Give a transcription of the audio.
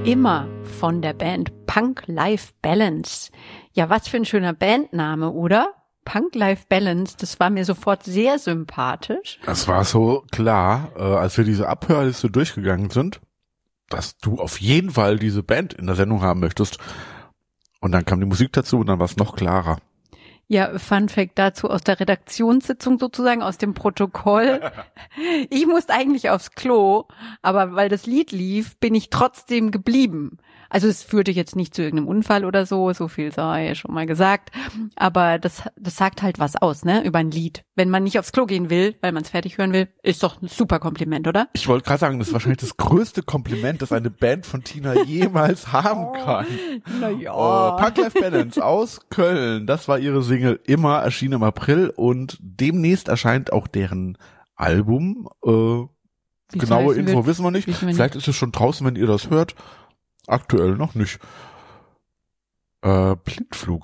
Immer von der Band Punk Life Balance. Ja, was für ein schöner Bandname, oder? Punk Life Balance, das war mir sofort sehr sympathisch. Das war so klar, als wir diese Abhörliste durchgegangen sind, dass du auf jeden Fall diese Band in der Sendung haben möchtest. Und dann kam die Musik dazu und dann war es noch klarer. Ja, Fun Fact dazu aus der Redaktionssitzung sozusagen, aus dem Protokoll. Ich musste eigentlich aufs Klo, aber weil das Lied lief, bin ich trotzdem geblieben. Also es führte jetzt nicht zu irgendeinem Unfall oder so viel sei schon mal gesagt. Aber das sagt halt was aus, ne, über ein Lied. Wenn man nicht aufs Klo gehen will, weil man es fertig hören will, ist doch ein super Kompliment, oder? Ich wollte gerade sagen, das ist wahrscheinlich das größte Kompliment, das eine Band von Tina jemals haben kann. Naja. Punk Life Balance aus Köln, das war ihre Single Immer, erschien im April und demnächst erscheint auch deren Album. Genaue Info wissen wir nicht. Vielleicht ist es schon draußen, wenn ihr das hört. Aktuell noch nicht. Blindflug